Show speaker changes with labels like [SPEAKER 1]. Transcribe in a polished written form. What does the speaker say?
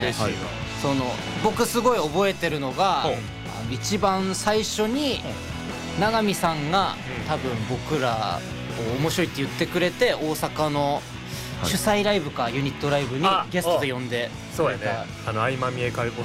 [SPEAKER 1] 嬉しいわ。
[SPEAKER 2] その僕すごい覚えてるのが一番最初に永見さんが多分僕らを面白いって言ってくれて大阪の主催ライブかユニットライブにゲストで呼んで
[SPEAKER 1] そうやね。合間見えか